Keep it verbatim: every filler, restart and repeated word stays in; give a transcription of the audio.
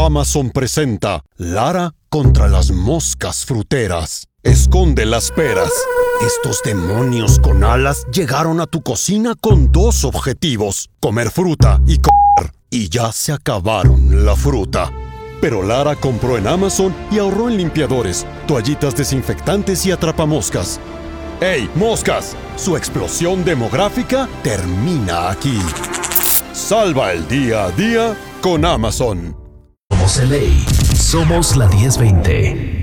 Amazon presenta Lara contra las moscas fruteras. Esconde las peras. Estos demonios con alas llegaron a tu cocina con dos objetivos: comer fruta y comer. Y ya se acabaron la fruta. Pero Lara compró en Amazon y ahorró en limpiadores, toallitas desinfectantes y atrapamoscas. ¡Ey, moscas! Su explosión demográfica termina aquí. Salva el día a día con Amazon. Somos L A. Somos la diez veinte.